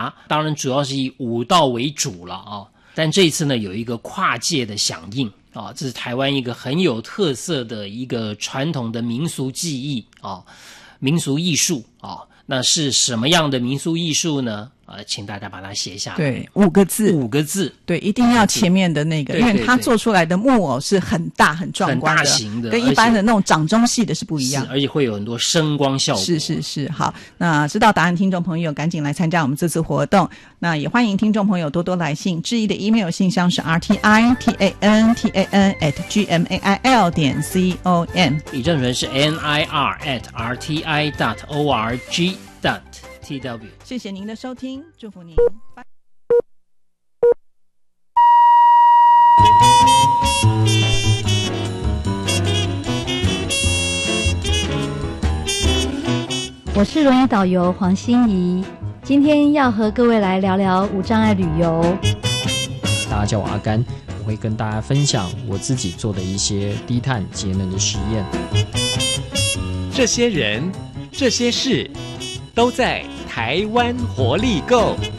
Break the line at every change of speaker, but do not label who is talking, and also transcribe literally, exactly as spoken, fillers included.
茶，当然主要是以武道为主了啊。但这一次呢，有一个跨界的响应啊，这是台湾一个很有特色的一个传统的民俗技艺啊，民俗艺术啊。那是什么样的民俗艺术呢？呃，请大家把它写下来。
对，五个字，
五个字，
对，一定要前面的那个，
对对对，
因为它做出来的木偶是很大很壮观的，
很大型的，
跟一般的那种掌中戏的是不一样，
而且会有很多声光效果。
是是是，好，那知道答案听众朋友赶紧来参加我们这次活动。那也欢迎听众朋友多多来信，质疑的 email 信箱是 r t i t a n t a n at g m a i l 点 c o m，
李正淳是 n i r at r t i dot o r g dot t w。
谢谢您的收听，祝福您。
我是轮椅导游黄欣怡，今天要和各位来聊聊无障碍旅游。
大家叫我阿甘，我会跟大家分享我自己做的一些低碳节能的实验。
这些人，这些事，都在台湾活力够。